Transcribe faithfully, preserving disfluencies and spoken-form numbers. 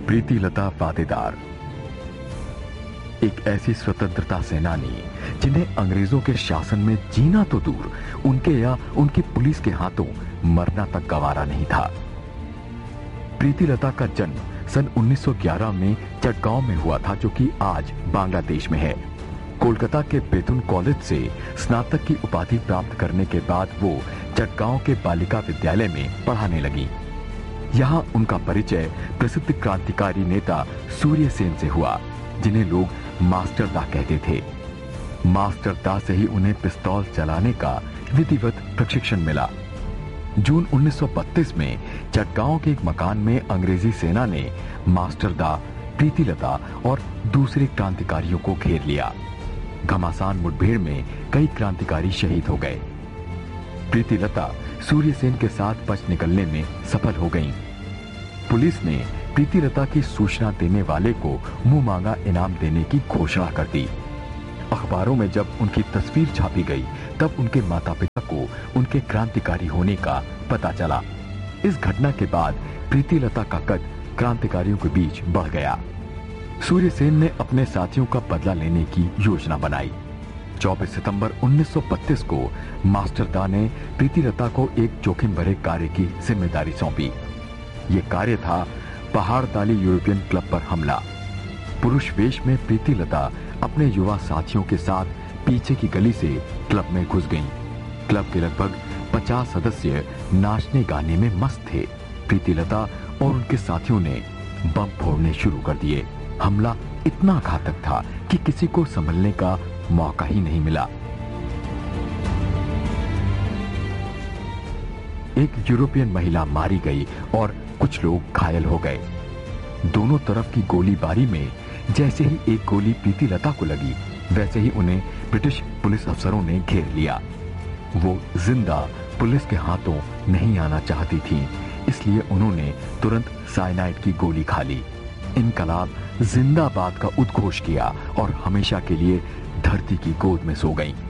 प्रीतिलता पाटीदार एक ऐसी स्वतंत्रता सेनानी जिन्हें अंग्रेजों के शासन में जीना तो दूर, उनके या उनकी पुलिस के हाथों मरना तक गवारा नहीं था। प्रीतिलता का जन्म सन उन्नीस सौ ग्यारह में चटगांव में हुआ था, जो कि आज बांग्लादेश में है। कोलकाता के बेतुन कॉलेज से स्नातक की उपाधि प्राप्त करने के बाद वो चटगांव के बालिका विद्यालय में पढ़ाने लगी। यहाँ उनका परिचय प्रसिद्ध क्रांतिकारी नेता सूर्य सेन से हुआ, जिन्हें लोग मास्टर दा कहते थे। मास्टर दा से ही उन्हें पिस्तौल चलाने का विधिवत प्रशिक्षण मिला। जून उन्नीस सौ बत्तीस में चटगांव के एक मकान में अंग्रेजी सेना ने मास्टर दा, प्रीतिलता और दूसरे क्रांतिकारियों को घेर लिया। घमासान मुठभेड़ में कई क्रांतिकारी शहीद हो गए। प्रीतिलता सूर्यसेन के साथ बच निकलने में सफल हो गईं। पुलिस ने प्रीतिलता की सूचना देने वाले को मुंह मांगा इनाम देने की घोषणा कर दी। अखबारों में जब उनकी तस्वीर छापी गई, तब उनके माता पिता को उनके क्रांतिकारी होने का पता चला। इस घटना के बाद प्रीतिलता का कद क्रांतिकारियों के बीच बढ़ गया। सूर्यसेन ने अपने साथियों का बदला लेने की योजना बनाई। चौबीस सितंबर उन्नीस सौ बत्तीस को मास्टर दा ने प्रीतिलता को एक जोखिम भरे कार्य की जिम्मेदारी सौंपी। ये कार्य था पहाड़ ताली यूरोपियन क्लब पर हमला। पुरुष वेश में प्रीतिलता अपने युवा साथियों के साथ पीछे की गली से क्लब में घुस गईं। क्लब के लगभग पचास सदस्य नाचने गाने में मस्त थे। प्रीतिलता और उनके साथियों ने बम फोड़ने शुरू कर दिए। हमला इतना घातक था कि किसी को संभलने का मौका ही नहीं मिला। एक यूरोपियन महिला मारी गई और कुछ लोग घायल हो गए। दोनों तरफ की गोलीबारी में जैसे ही एक गोली प्रीतिलता को लगी, वैसे ही उन्हें ब्रिटिश पुलिस अफसरों ने घेर लिया। वो जिंदा पुलिस के हाथों नहीं आना चाहती थीं, इसलिए उन्होंने तुरंत साइनाइड की गोली खा ली। इनकलाब जिंदाबाद का उद्घोष किया और हमेशा के लिए धरती की गोद में सो गईं।